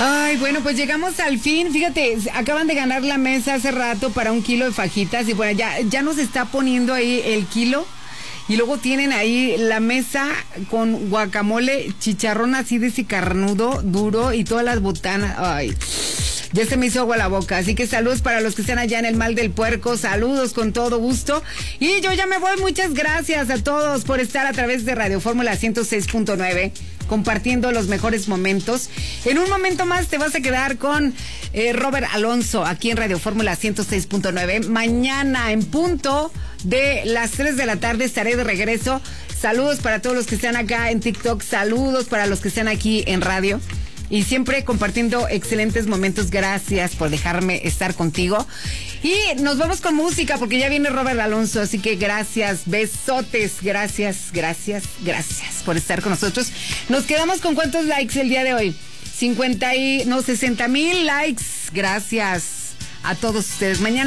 Ay, bueno, pues llegamos al fin. Fíjate, acaban de ganar la mesa hace rato para 1 kilo de fajitas. Y bueno, ya nos está poniendo ahí el kilo. Y luego tienen ahí la mesa con guacamole, chicharrón así de ese carnudo, duro y todas las botanas. Ay, ya se me hizo agua la boca. Así que saludos para los que están allá en el Mal del Puerco. Saludos con todo gusto. Y yo ya me voy. Muchas gracias a todos por estar a través de Radio Fórmula 106.9. compartiendo los mejores momentos. En un momento más te vas a quedar con Robert Alonso aquí en Radio Fórmula 106.9. Mañana en punto de las 3 de la tarde estaré de regreso. Saludos para todos los que están acá en TikTok, saludos para los que están aquí en radio. Y siempre compartiendo excelentes momentos. Gracias por dejarme estar contigo. Y nos vamos con música porque ya viene Robert Alonso. Así que gracias, besotes. Gracias por estar con nosotros. Nos quedamos con ¿cuántos likes el día de hoy? 60,000 likes. Gracias a todos ustedes. Mañana